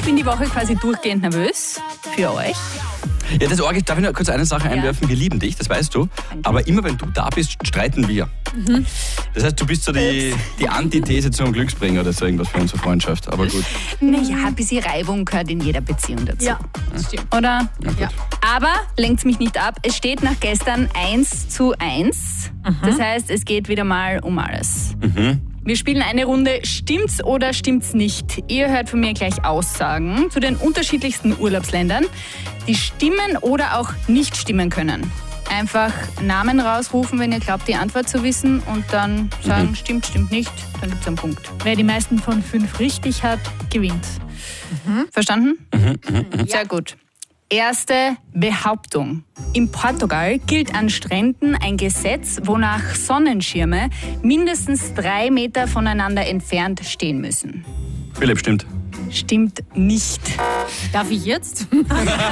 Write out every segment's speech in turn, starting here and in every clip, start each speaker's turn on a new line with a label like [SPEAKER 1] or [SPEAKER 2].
[SPEAKER 1] Ich bin die Woche quasi durchgehend nervös für euch.
[SPEAKER 2] Ja, das Org, darf ich noch kurz eine Sache einwerfen? Wir lieben dich, das weißt du. Aber immer wenn du da bist, streiten wir. Das heißt, du bist so die Antithese zum Glücksbringer oder so irgendwas für unsere Freundschaft. Aber gut.
[SPEAKER 1] Naja, ein bisschen Reibung gehört in jeder Beziehung dazu.
[SPEAKER 3] Ja, das stimmt.
[SPEAKER 1] Oder?
[SPEAKER 3] Ja.
[SPEAKER 1] Aber lenkt's mich nicht ab. Es steht nach gestern 1:1. Das heißt, es geht wieder mal um alles. Wir spielen eine Runde Stimmt's oder stimmt's nicht? Ihr hört von mir gleich Aussagen zu den unterschiedlichsten Urlaubsländern, die stimmen oder auch nicht stimmen können. Einfach Namen rausrufen, wenn ihr glaubt, die Antwort zu wissen und dann sagen, stimmt, stimmt nicht, dann gibt's einen Punkt.
[SPEAKER 3] Wer die meisten von 5 richtig hat, gewinnt.
[SPEAKER 1] Verstanden? Sehr gut. Erste Behauptung. In Portugal gilt an Stränden ein Gesetz, wonach Sonnenschirme mindestens 3 Meter voneinander entfernt stehen müssen.
[SPEAKER 2] Philipp, stimmt.
[SPEAKER 1] Stimmt nicht.
[SPEAKER 3] Darf ich jetzt? Ich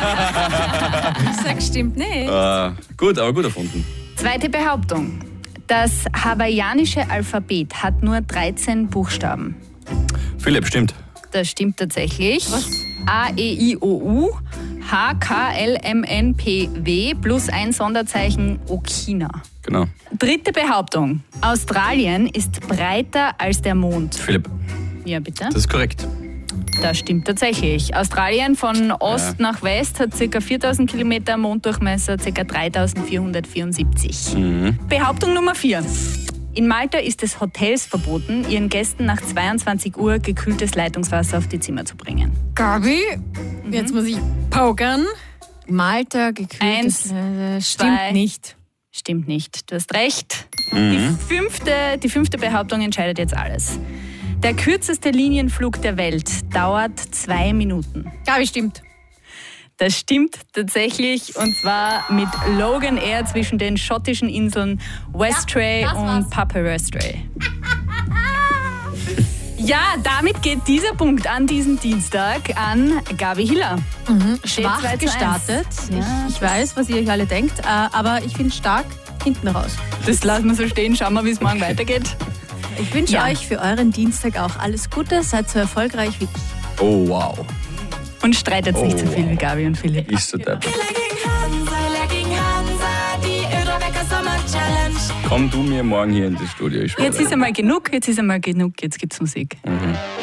[SPEAKER 3] sag, stimmt nicht.
[SPEAKER 2] Gut, aber gut erfunden.
[SPEAKER 1] Zweite Behauptung. Das hawaiianische Alphabet hat nur 13 Buchstaben.
[SPEAKER 2] Philipp, stimmt.
[SPEAKER 1] Das stimmt tatsächlich. Was? A, E, I, O, U, H, K, L, M, N, P, W plus ein Sonderzeichen Okina.
[SPEAKER 2] Genau.
[SPEAKER 1] Dritte Behauptung. Australien ist breiter als der Mond.
[SPEAKER 2] Philipp,
[SPEAKER 1] Ja, bitte?
[SPEAKER 2] das ist korrekt.
[SPEAKER 1] Das stimmt tatsächlich. Australien von Ost nach West hat ca. 4000 Kilometer, Monddurchmesser ca. 3474. Behauptung Nummer 4. In Malta ist es Hotels verboten, ihren Gästen nach 22 Uhr gekühltes Leitungswasser auf die Zimmer zu bringen.
[SPEAKER 3] Gabi, jetzt muss ich pokern. Malta,
[SPEAKER 1] Eins,
[SPEAKER 3] gekühltes...
[SPEAKER 1] zwei.
[SPEAKER 3] Stimmt nicht.
[SPEAKER 1] Stimmt nicht. Du hast recht. Die fünfte Behauptung entscheidet jetzt alles. Der kürzeste Linienflug der Welt dauert 2 Minuten.
[SPEAKER 3] Gabi, stimmt.
[SPEAKER 1] Das stimmt tatsächlich, und zwar mit Logan Air zwischen den schottischen Inseln Westray
[SPEAKER 3] Ja, das war's.
[SPEAKER 1] und Papua-Westray. Ja, damit geht dieser Punkt an diesem Dienstag an Gabi Hiller. Steht
[SPEAKER 3] Schwach
[SPEAKER 1] 2:1.
[SPEAKER 3] gestartet.
[SPEAKER 1] Ja.
[SPEAKER 3] Ich weiß, was ihr euch alle denkt, aber ich bin stark hinten raus.
[SPEAKER 1] Das lassen wir so stehen, schauen wir, wie es morgen weitergeht.
[SPEAKER 3] Ich wünsche
[SPEAKER 1] Ja.
[SPEAKER 3] euch für euren Dienstag auch alles Gute. Seid so erfolgreich wie ich.
[SPEAKER 2] Oh, wow.
[SPEAKER 1] Und streitet nicht so viel wie Gabi und Philipp.
[SPEAKER 2] Ist so deppert.
[SPEAKER 4] Gegen Hansa, die Öderbecker Sommer Challenge.
[SPEAKER 2] Komm du mir morgen hier in das Studio. Ich schwöre.
[SPEAKER 1] Jetzt ist einmal genug, jetzt gibt's Musik.